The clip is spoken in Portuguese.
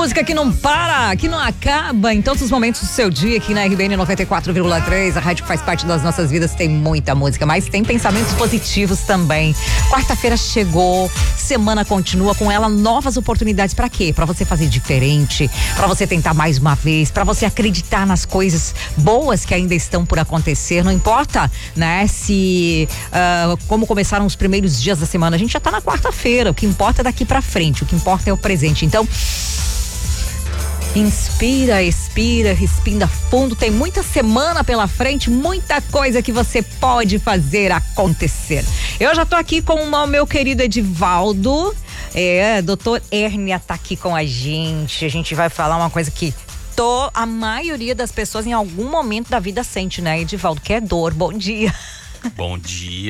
música que não para, que não acaba em todos os momentos do seu dia aqui na RBN 94,3, a rádio que faz parte das nossas vidas. Tem muita música, mas tem pensamentos positivos também. Quarta-feira chegou, semana continua, com ela novas oportunidades. Pra quê? Pra você fazer diferente, pra você tentar mais uma vez, pra você acreditar nas coisas boas que ainda estão por acontecer. Não importa, né, se como começaram os primeiros dias da semana, a gente já tá na quarta-feira. O que importa é daqui pra frente, o que importa é o presente. Então, inspira, expira, respira fundo. Tem muita semana pela frente, muita coisa que você pode fazer acontecer. Eu já tô aqui com o meu querido Edivaldo. Doutor Hérnia tá aqui com a gente. A gente vai falar uma coisa que a maioria das pessoas em algum momento da vida sente, né, Edivaldo? Que é dor. Bom dia. Bom dia.